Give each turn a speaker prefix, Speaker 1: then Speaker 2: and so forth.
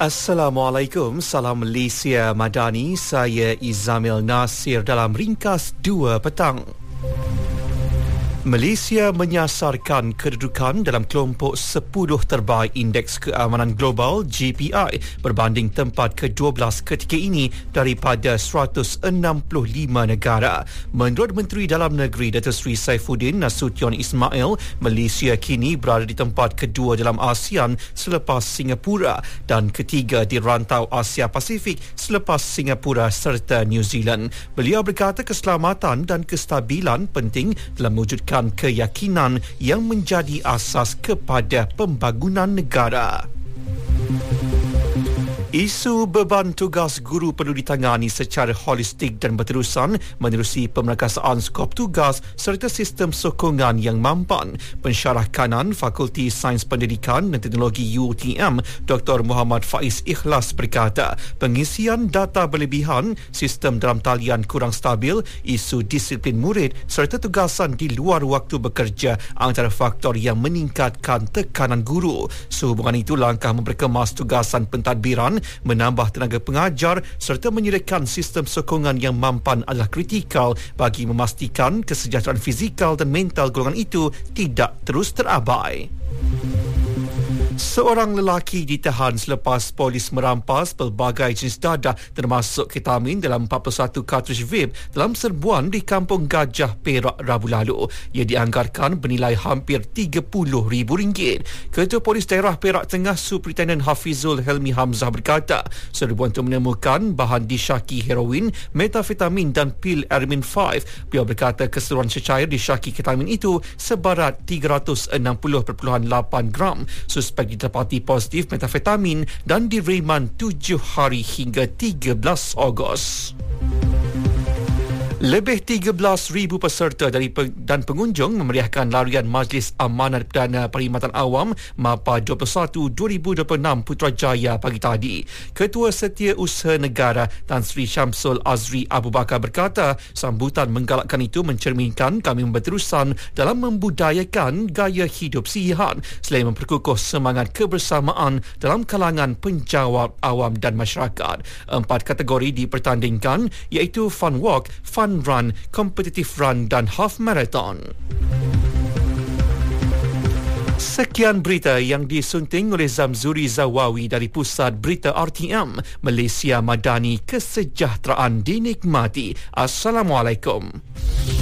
Speaker 1: Assalamualaikum, salam Malaysia Madani. Saya Izamil Nasir dalam ringkas 2 petang. Malaysia menyasarkan kedudukan dalam kelompok 10 terbaik Indeks Keamanan Global GPI berbanding tempat ke-12 ketika ini daripada 165 negara. Menurut Menteri Dalam Negeri Datuk Seri Saifuddin Nasution Ismail, Malaysia kini berada di tempat kedua dalam ASEAN selepas Singapura dan ketiga di rantau Asia Pasifik selepas Singapura serta New Zealand. Beliau berkata keselamatan dan kestabilan penting dalam mewujudkan keyakinan yang menjadi asas kepada pembangunan negara. Isu beban tugas guru perlu ditangani secara holistik dan berterusan menerusi pemerkasaan skop tugas serta sistem sokongan yang mampan. Pensyarah kanan Fakulti Sains Pendidikan dan Teknologi UTM, Dr. Muhammad Faiz Ikhlas berkata, pengisian data berlebihan, sistem dalam talian kurang stabil, isu disiplin murid serta tugasan di luar waktu bekerja antara faktor yang meningkatkan tekanan guru. Sehubungan itu, langkah memperkemas tugasan pentadbiran, menambah tenaga pengajar serta menyediakan sistem sokongan yang mampan adalah kritikal bagi memastikan kesejahteraan fizikal dan mental golongan itu tidak terus terabai. Seorang lelaki ditahan selepas polis merampas pelbagai jenis dadah termasuk ketamin dalam 41 kartridge vape dalam serbuan di Kampung Gajah, Perak Rabu lalu. Ia dianggarkan bernilai hampir RM30,000. Ketua Polis Daerah Perak Tengah Superintendent Hafizul Helmi Hamzah berkata, serbuan itu menemukan bahan disyaki heroin, metafetamin dan pil Ermin 5. Beliau berkata keseluruhan cecair disyaki ketamin itu sebarat 360.8 gram. Suspek didapati positif metafetamin dan direman 7 hari hingga 13 Ogos. Lebih 13,000 peserta dan pengunjung memeriahkan larian Majlis Amanat Perdana Perkhidmatan Awam MAPA 21 2026 Putrajaya pagi tadi. Ketua Setiausaha Negara Tan Sri Syamsul Azri Abu Bakar berkata, sambutan menggalakkan itu mencerminkan kami berterusan dalam membudayakan gaya hidup sihat selain memperkukuh semangat kebersamaan dalam kalangan penjawat awam dan masyarakat. 4 kategori dipertandingkan iaitu Fun Walk, Fun Run, Competitive Run dan Half Marathon. Sekian berita yang disunting oleh Zamzuri Zawawi dari Pusat Berita RTM. Malaysia Madani, kesejahteraan dinikmati. Assalamualaikum.